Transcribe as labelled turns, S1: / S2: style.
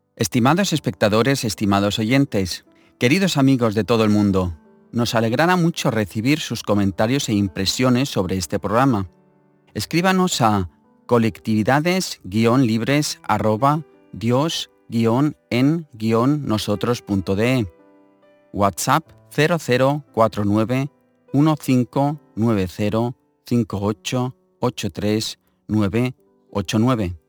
S1: Estimados espectadores, estimados oyentes, queridos amigos de todo el mundo, nos alegrará mucho recibir sus comentarios e impresiones sobre este programa. Escríbanos a colectividades-dios-en-nosotros.de, WhatsApp 0049 1590 5883 989.